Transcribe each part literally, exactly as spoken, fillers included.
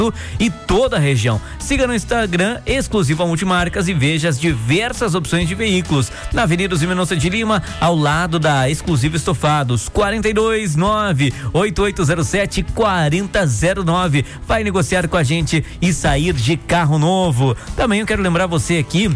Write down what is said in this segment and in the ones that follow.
e toda a região. Siga no Instagram Exclusiva Multimarcas e veja as diversas opções de veículos na Avenida Mendonça de Lima, ao lado da Exclusiva Estofados. Quarenta e dois nove oito oito zero sete quarenta zero nove. Vai negociar com a gente e sair de carro novo. Também eu quero lembrar você aqui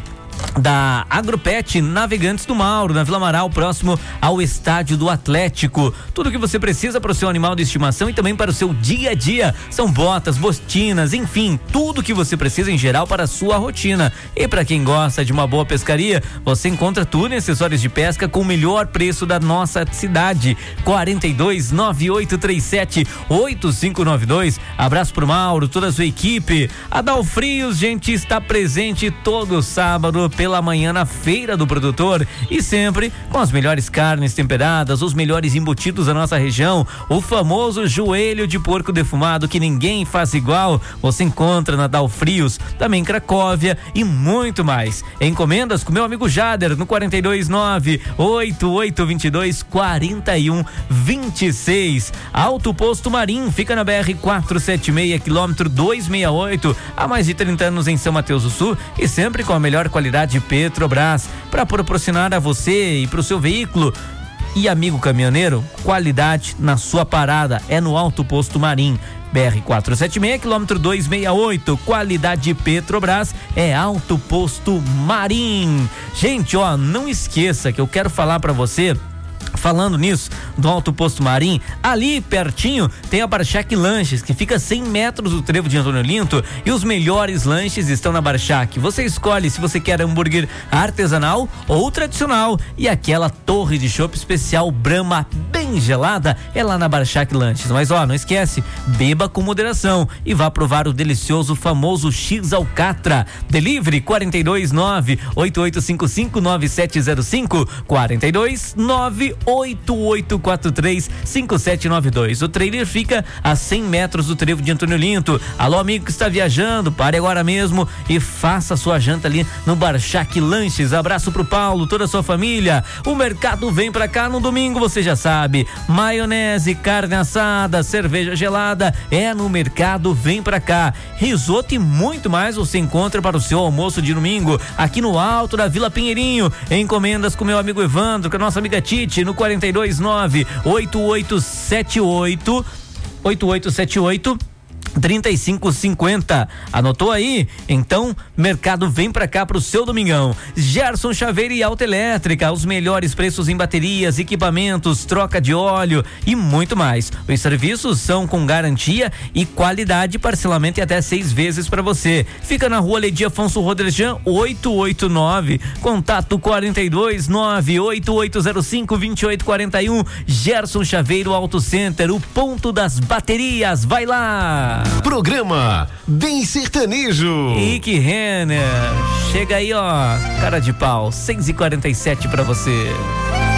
da Agropet Navegantes do Mauro, na Vila Amaral, próximo ao Estádio do Atlético. Tudo que você precisa para o seu animal de estimação e também para o seu dia a dia. São botas, botinas, enfim, tudo que você precisa em geral para a sua rotina. E para quem gosta de uma boa pescaria, você encontra tudo em acessórios de pesca com o melhor preço da nossa cidade. quarenta e dois nove oito três sete oito cinco nove dois. Abraço pro Mauro, toda a sua equipe. A Dalfrios, gente, está presente todo sábado pela manhã na Feira do Produtor e sempre com as melhores carnes temperadas, os melhores embutidos da nossa região, o famoso joelho de porco defumado que ninguém faz igual, você encontra na Dalfrios, também em Cracóvia e muito mais. Encomendas com meu amigo Jader no quarenta e dois nove oito oito dois dois quatro um dois seis. Alto Posto Marim fica na B R quatrocentos e setenta e seis, quilômetro duzentos e sessenta e oito, há mais de trinta anos em São Mateus do Sul e sempre com a melhor qualidade de Petrobras, para proporcionar a você e para o seu veículo. E amigo caminhoneiro, qualidade na sua parada é no Alto Posto Marim. B R quatrocentos e setenta e seis, quilômetro duzentos e sessenta e oito, qualidade Petrobras é Alto Posto Marim. Gente, ó, não esqueça que eu quero falar para você. Falando nisso, do Alto Posto Marim, ali pertinho tem a Barchac Lanches, que fica a cem metros do trevo de Antônio Linto, e os melhores lanches estão na Barchac. Você escolhe se você quer hambúrguer artesanal ou tradicional, e aquela torre de chopp especial Brahma bem gelada é lá na Barchac Lanches. Mas ó, não esquece, beba com moderação e vá provar o delicioso famoso X Alcatra. Delivery quarenta e dois nove oito oito cinco cinco nove sete zero cinco, quarenta e dois nove oito oito quatro três cinco sete nove dois. O trailer fica a cem metros do trevo de Antônio Linto. Alô, amigo que está viajando, pare agora mesmo e faça a sua janta ali no Barchac Lanches. Abraço pro Paulo, toda a sua família. O mercado vem pra cá no domingo, você já sabe. Maionese, carne assada, cerveja gelada, é no mercado vem pra cá. Risoto e muito mais você encontra para o seu almoço de domingo aqui no alto da Vila Pinheirinho. Encomendas com meu amigo Evandro, com a nossa amiga Tite, no quarenta e dois nove oito oito sete oito oito oito sete oito trinta e cinco cinquenta. Anotou aí? Então, mercado vem pra cá pro seu domingão. Gerson Chaveiro e Autoelétrica, os melhores preços em baterias, equipamentos, troca de óleo e muito mais. Os serviços são com garantia e qualidade, parcelamento em até seis vezes para você. Fica na rua Ledia Afonso Roderjan oitocentos e oitenta e nove. Contato quarenta e dois nove oito oito zero cinco dois oito quatro um. Gerson Chaveiro Auto Center, o ponto das baterias. Vai lá! Programa Bem Sertanejo. Rick Renner, chega aí, ó, cara de pau, seis e quarenta e sete pra você.